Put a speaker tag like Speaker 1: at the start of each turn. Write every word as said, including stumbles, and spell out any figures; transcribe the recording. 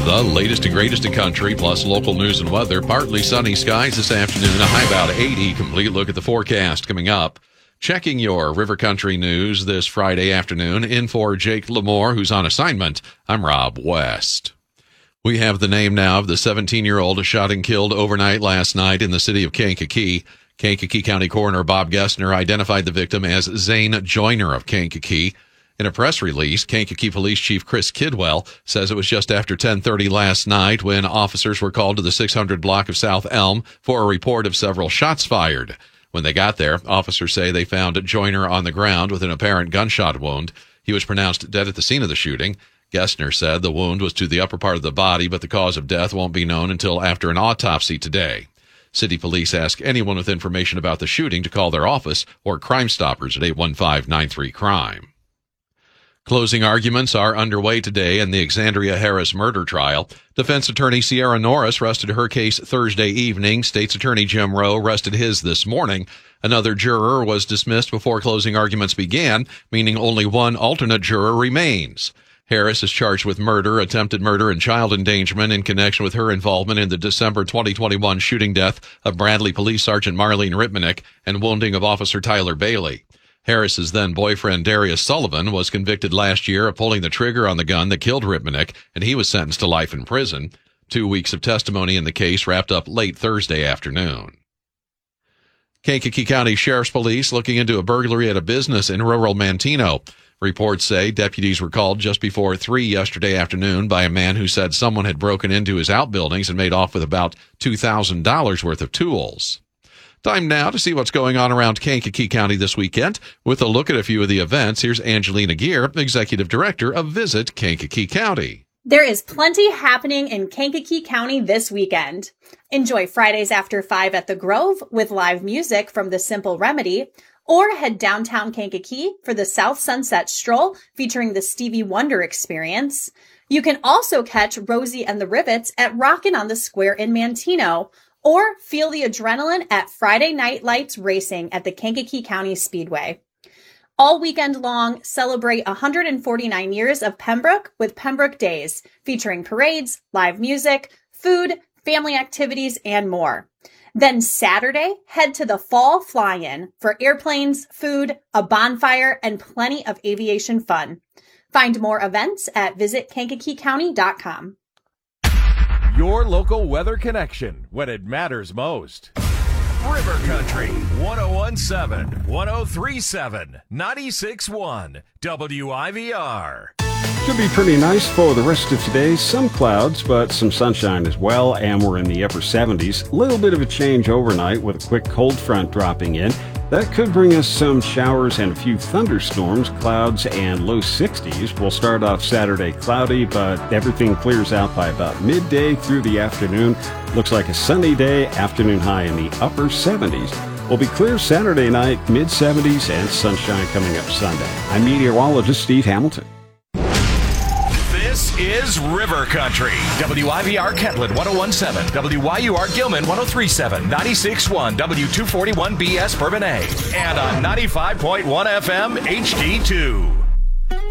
Speaker 1: The latest and greatest in country, plus local news and weather. Partly sunny skies this afternoon, a high about eighty. Complete look at the forecast coming up. Checking your River Country news this Friday afternoon. In for Jake Lamore, who's on assignment. I'm Rob West. We have the name now of the seventeen-year-old shot and killed overnight last night in the city of Kankakee. Kankakee County Coroner Bob Gessner identified the victim as Zane Joyner of Kankakee. In a press release, Kankakee Police Chief Chris Kidwell says it was just after ten thirty last night when officers were called to the six hundred block of South Elm for a report of several shots fired. When they got there, officers say they found Joyner on the ground with an apparent gunshot wound. He was pronounced dead at the scene of the shooting. Gessner said the wound was to the upper part of the body, but the cause of death won't be known until after an autopsy today. City police ask anyone with information about the shooting to call their office or Crime Stoppers at eight one five, nine three, crime. Closing arguments are underway today in the Exandria Harris murder trial. Defense attorney Sierra Norris rested her case Thursday evening. State's attorney Jim Rowe rested his this morning. Another juror was dismissed before closing arguments began, meaning only one alternate juror remains. Harris is charged with murder, attempted murder, and child endangerment in connection with her involvement in the December twenty twenty-one shooting death of Bradley Police Sergeant Marlene Ripmanick and wounding of Officer Tyler Bailey. Harris's then-boyfriend Darius Sullivan was convicted last year of pulling the trigger on the gun that killed Ripmanick, and he was sentenced to life in prison. Two weeks of testimony in the case wrapped up late Thursday afternoon. Kankakee County Sheriff's Police looking into a burglary at a business in rural Manteno. Reports say deputies were called just before three yesterday afternoon by a man who said someone had broken into his outbuildings and made off with about two thousand dollars worth of tools. Time now to see what's going on around Kankakee County this weekend. With a look at a few of the events, here's Angelina Gear, Executive Director of Visit Kankakee County.
Speaker 2: There is plenty happening in Kankakee County this weekend. Enjoy Fridays after five at the Grove with live music from The Simple Remedy, or head downtown Kankakee for the South Sunset Stroll featuring the Stevie Wonder Experience. You can also catch Rosie and the Rivets at Rockin' on the Square in Manteno, or feel the adrenaline at Friday Night Lights Racing at the Kankakee County Speedway. All weekend long, celebrate one hundred forty-nine years of Pembroke with Pembroke Days, featuring parades, live music, food, family activities, and more. Then Saturday, head to the Fall Fly-In for airplanes, food, a bonfire, and plenty of aviation fun. Find more events at visit kankakee county dot com.
Speaker 3: Your local weather connection when it matters most. River Country, one oh one point seven, one oh three point seven, ninety-six point one, W I V R.
Speaker 4: Should be pretty nice for the rest of today. Some clouds, but some sunshine as well, and we're in the upper seventies. A little bit of a change overnight with a quick cold front dropping in. That could bring us some showers and a few thunderstorms, clouds, and low sixties. We'll start off Saturday cloudy, but everything clears out by about midday through the afternoon. Looks like a sunny day, afternoon high in the upper seventies. We'll be clear Saturday night, mid seventies, and sunshine coming up Sunday. I'm meteorologist Steve Hamilton.
Speaker 3: This is River Country. W I V R Kentland one oh one point seven, W Y U R Gilman one oh three point seven, ninety-six point one, W two forty-one B S Bourbonnais, and on ninety-five point one F M H D two.